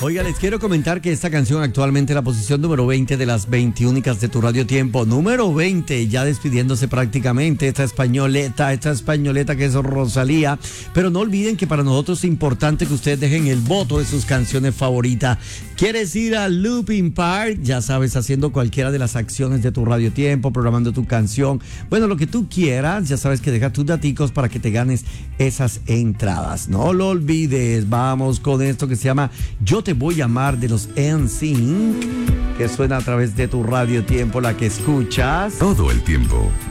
Oiga, les quiero comentar que esta canción actualmente en la posición número 20 de las 20 únicas de tu radio tiempo. Número 20, ya despidiéndose prácticamente esta españoleta que es Rosalía. Pero no olviden que para nosotros es importante que ustedes dejen el voto de sus canciones favoritas. ¿Quieres ir a Looping Park? Ya sabes, haciendo cualquiera de las acciones de tu radio tiempo, programando tu canción. Bueno, lo que tú quieras, ya sabes que deja tus daticos para que te ganes esas entradas. No lo olvides, vamos con esto que se llama Yo Te Voy a Amar de los NSYNC, que suena a través de tu radio tiempo, la que escuchas todo el tiempo.